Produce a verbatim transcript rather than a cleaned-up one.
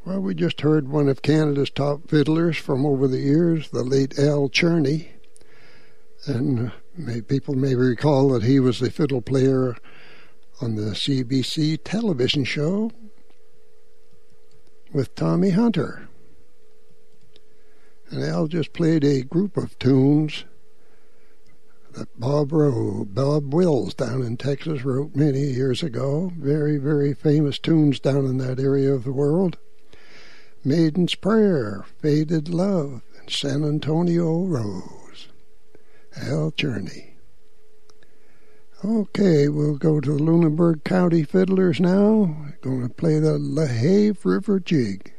Well, we just heard one of Canada's top fiddlers from over the years, the late Al Cherney. And may, people may recall that he was the fiddle player on the C B C television show with Tommy Hunter. And Al just played a group of tunes that Bob wrote, Bob Wills down in Texas wrote many years ago. Very, very famous tunes down in that area of the world. Maiden's Prayer, Faded Love, and San Antonio Rose. Al Cherney. Okay, we'll go to the Lunenburg County Fiddlers now. We're going to play the LaHave River Jig.